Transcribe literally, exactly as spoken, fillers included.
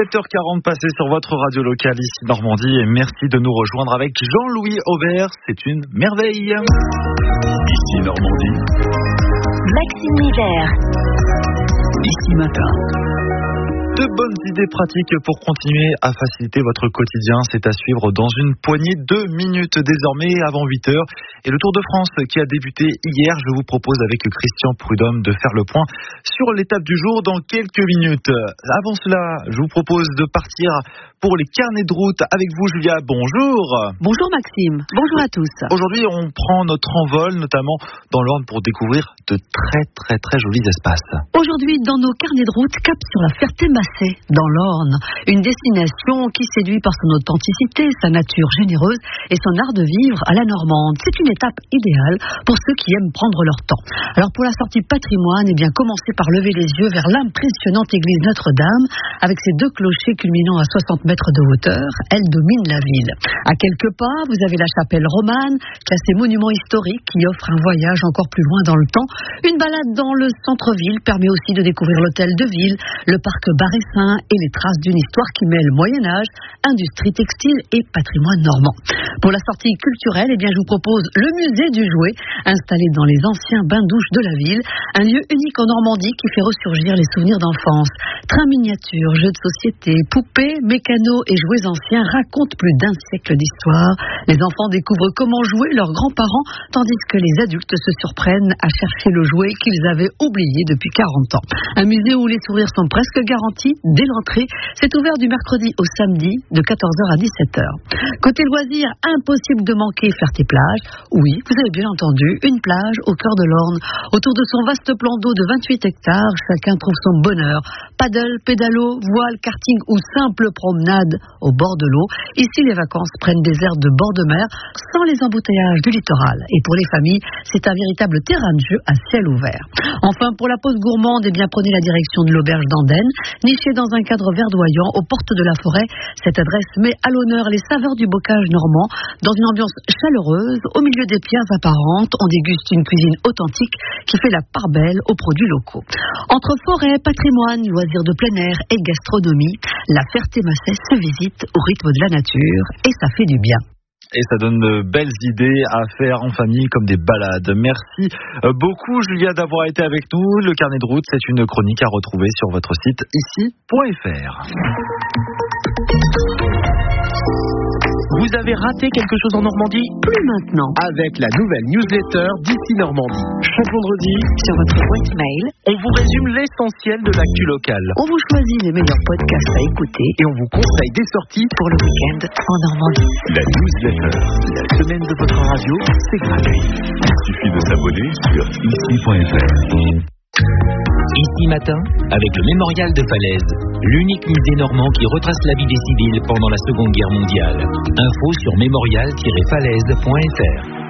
sept heures quarante passées sur votre radio locale ici Normandie et merci de nous rejoindre avec Jean-Louis Aubert. C'est une merveille. Ici Normandie. Maxime Nivert. Ici Matin. De bonnes idées pratiques pour continuer à faciliter votre quotidien, c'est à suivre dans une poignée de minutes désormais avant huit heures. Et le Tour de France qui a débuté hier, je vous propose avec Christian Prudhomme de faire le point sur l'étape du jour dans quelques minutes. Avant cela, je vous propose de partir pour les carnets de route avec vous, Julia. Bonjour. Bonjour Maxime, bonjour à tous. Aujourd'hui, on prend notre envol, notamment dans l'Orne, pour découvrir de très très très jolis espaces. Aujourd'hui, dans nos carnets de route, cap sur la Ferté-Macé, dans l'Orne. Une destination qui séduit par son authenticité, sa nature généreuse et son art de vivre à la normande. C'est une étape idéale pour ceux qui aiment prendre leur temps. Alors pour la sortie patrimoine, eh bien commencez par lever les yeux vers l'impressionnante église Notre-Dame, avec ses deux clochers culminant à soixante mètres de hauteur. Elle domine la ville. À quelques pas, vous avez la chapelle romane, classée monument historique, qui offre un voyage encore plus loin dans le temps. Une balade dans le centre-ville permet aussi de découvrir l'hôtel de ville, le parc Barressin et les traces d'une histoire qui mêle Moyen-Âge, industrie textile et patrimoine normand. Pour la sortie culturelle, eh bien, je vous propose le musée du jouet, installé dans les anciens bains-douches de la ville, un lieu unique en Normandie qui fait ressurgir les souvenirs d'enfance. Trains miniatures, jeux de société, poupées, mécanos et jouets anciens racontent plus d'un siècle d'histoire. Les enfants découvrent comment jouer leurs grands-parents, tandis que les adultes se surprennent à chercher le jouet qu'ils avaient oublié depuis quarante ans. Un musée où les sourires sont presque garantis dès l'entrée. C'est ouvert du mercredi au samedi de quatorze heures à dix-sept heures. Côté loisirs, impossible de manquer Ferté-Plage. Oui, vous avez bien entendu, une plage au cœur de l'Orne. Autour de son vaste plan d'eau de vingt-huit hectares, chacun trouve son bonheur. Paddle, pédalo, voile, karting ou simple promenade au bord de l'eau. Ici, les vacances prennent des airs de bord de mer sans les embouteillages du littoral. Et pour les familles, c'est un véritable terrain de jeu à ciel ouvert. Enfin, pour la pause gourmande, eh bien, prenez la direction de l'auberge d'Andenne, nichée dans un cadre verdoyant aux portes de la forêt. Cette adresse met à l'honneur les saveurs du bocage normand dans une ambiance chaleureuse. Au milieu des pierres apparentes, on déguste une cuisine authentique qui fait la part belle aux produits locaux. Entre forêt, patrimoine, loisirs de plein air et gastronomie, la Ferté-Macé se visite au rythme de la nature et ça fait du bien. Et ça donne de belles idées à faire en famille comme des balades. Merci beaucoup Julia d'avoir été avec nous. Le carnet de route, c'est une chronique à retrouver sur votre site ici point f r. Vous avez raté quelque chose en Normandie? Plus maintenant. Avec la nouvelle newsletter d'Ici Normandie. Chaque vendredi, Sur votre boîte mail, on vous résume l'essentiel de l'actu locale. on vous choisit les meilleurs podcasts à écouter Et on vous conseille des sorties pour le week-end en Normandie. La newsletter. La semaine de votre radio, c'est gratuit. Il suffit de s'abonner sur ici point f r. Ici Matin, avec le Mémorial de Falaise, l'unique musée normand qui retrace la vie des civils pendant la Seconde Guerre mondiale. Info sur mémorial tiret falaise point f r.